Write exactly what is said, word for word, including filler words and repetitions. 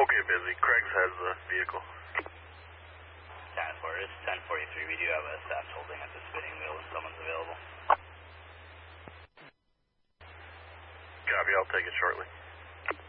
Okay, busy. Craig's has the vehicle. ten four, it's ten forty-three. We do have a staff holding at the spinning wheel when someone's available. Copy, I'll take it shortly.